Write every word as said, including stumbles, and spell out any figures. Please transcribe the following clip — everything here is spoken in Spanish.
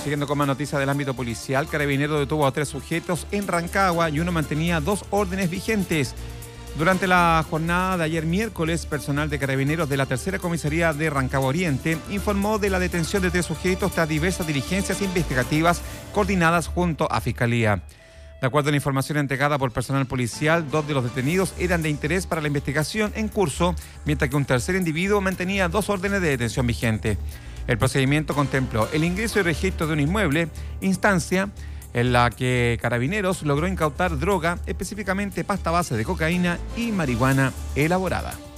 Siguiendo con más noticias del ámbito policial, Carabineros detuvo a tres sujetos en Rancagua y uno mantenía dos órdenes vigentes. Durante la jornada de ayer miércoles, personal de Carabineros de la tercera comisaría de Rancagua Oriente informó de la detención de tres sujetos tras diversas diligencias investigativas coordinadas junto a Fiscalía. De acuerdo a la información entregada por personal policial, dos de los detenidos eran de interés para la investigación en curso, mientras que un tercer individuo mantenía dos órdenes de detención vigentes. El procedimiento contempló el ingreso y registro de un inmueble, instancia en la que Carabineros logró incautar droga, específicamente pasta base de cocaína y marihuana elaborada.